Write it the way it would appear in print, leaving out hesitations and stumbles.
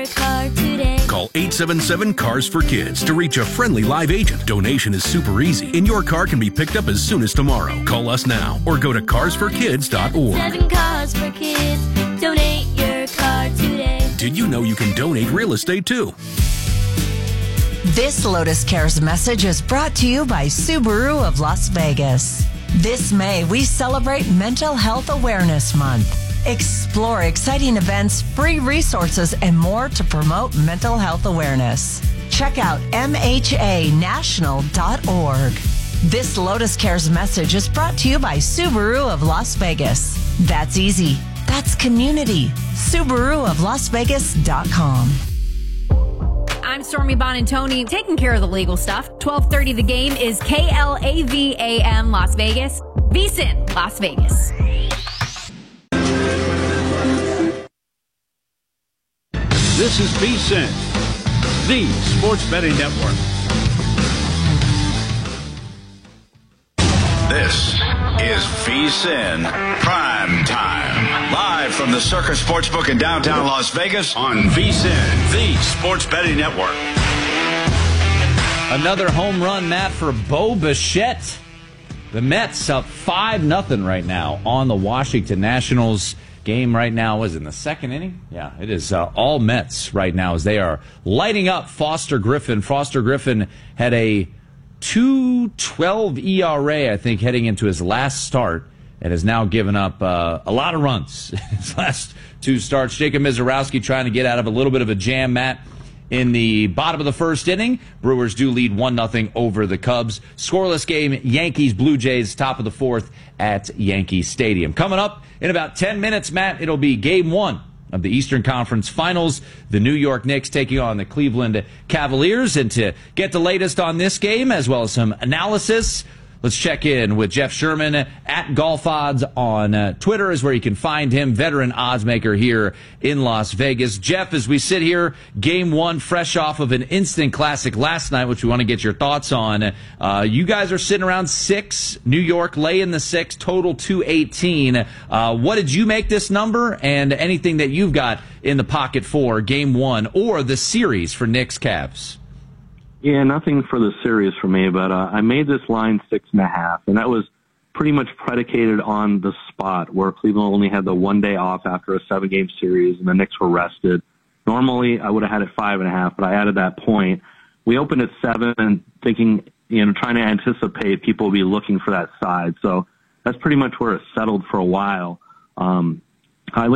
car today. Call 877-CARS-FOR-KIDS to reach a friendly live agent. Donation is super easy, and your car can be picked up as soon as tomorrow. Call us now or go to carsforkids.org. 7 Cars for Kids. Donate your car today. Did you know you can donate real estate too? This Lotus Cares message is brought to you by Subaru of Las Vegas. This May, we celebrate Mental Health Awareness Month. Explore exciting events, free resources, and more to promote mental health awareness. Check out MHAnational.org. This Lotus Cares message is brought to you by Subaru of Las Vegas. That's easy. That's community. SubaruofLasVegas.com. I'm Stormy Bonantoni, taking care of the legal stuff. 12:30 The Game is KLAVAM Las Vegas, VSiN Las Vegas. This is VSiN, the sports betting network. This is VSiN Prime Time. Live from the Circus Sportsbook in downtown Las Vegas on VSiN, the sports betting network. Another home run, Matt, for Bo Bichette. The Mets up 5-0 right now on the Washington Nationals. Game right now is in the second inning. Yeah, it is all Mets right now as they are lighting up Foster Griffin. Foster Griffin had a 2.12 ERA, I think, heading into his last start, and has now given up a lot of runs his last two starts. Jacob Mizorowski trying to get out of a little bit of a jam, Matt, in the bottom of the first inning. Brewers do lead 1-0 over the Cubs. Scoreless game, Yankees-Blue Jays, top of the fourth at Yankee Stadium. Coming up in about 10 minutes, Matt, it'll be Game 1 of the Eastern Conference Finals. The New York Knicks taking on the Cleveland Cavaliers. And to get the latest on this game, as well as some analysis, let's check in with Jeff Sherman at Golf Odds on Twitter is where you can find him, veteran odds maker here in Las Vegas. Jeff, as we sit here, Game 1, fresh off of an instant classic last night, which we want to get your thoughts on. You guys are sitting around 6. New York laying the 6, total 218. What did you make this number, and anything that you've got in the pocket for Game 1 or the series for Knicks Cavs? Yeah, nothing for the series for me, but I made this line 6.5, and that was pretty much predicated on the spot where Cleveland only had the 1 day off after a 7-game series, and the Knicks were rested. Normally, I would have had it 5.5, but I added that point. We opened at 7 and thinking, trying to anticipate people will be looking for that side. So that's pretty much where it settled for a while.